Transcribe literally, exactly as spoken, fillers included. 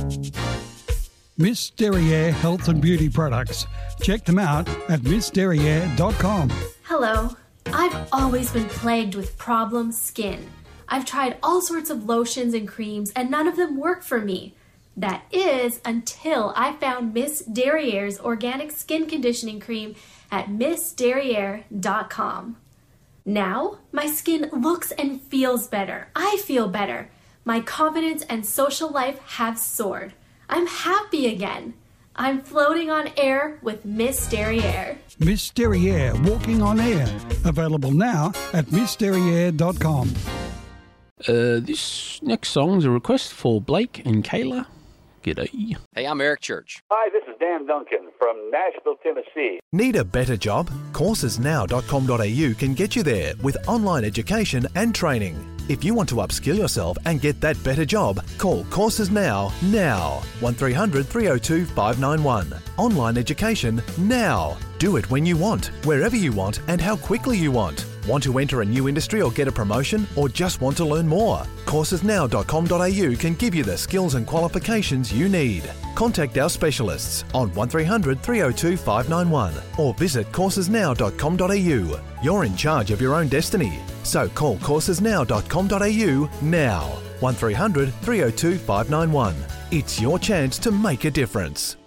Miss Derriere Health and Beauty Products. Check them out at miss derriere dot com. Hello. I've always been plagued with problem skin. I've tried all sorts of lotions and creams and none of them work for me. That is until I found Miss Derriere's organic skin conditioning cream at miss derriere dot com. Now, my skin looks and feels better. I feel better. My confidence and social life have soared. I'm happy again. I'm floating on air with Miss Derriere. Miss Derriere Walking on Air. Available now at miss derriere dot com. Uh, this next song's a request for Blake and Kayla. G'day. Hey, I'm Eric Church. Hi, this is Dan Duncan from Nashville, Tennessee. Need a better job? courses now dot com dot a u can get you there with online education and training. If you want to upskill yourself and get that better job, call Courses Now, now. one three hundred three oh two five nine one. Online education now. Do it when you want, wherever you want and how quickly you want. Want to enter a new industry or get a promotion or just want to learn more? courses now dot com dot a u can give you the skills and qualifications you need. Contact our specialists on one three hundred three oh two five nine one or visit courses now dot com dot a u. You're in charge of your own destiny. So call courses now dot com dot a u now. one three hundred three oh two five nine one. It's your chance to make a difference.